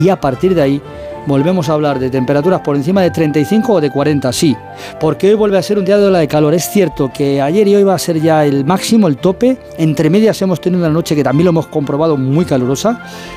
y a partir de ahí volvemos a hablar de temperaturas por encima de 35 o de 40, sí, porque hoy vuelve a ser un día de ola de calor. Es cierto que ayer y hoy va a ser ya el máximo, el tope. Entre medias hemos tenido una noche que también lo hemos comprobado muy calurosa,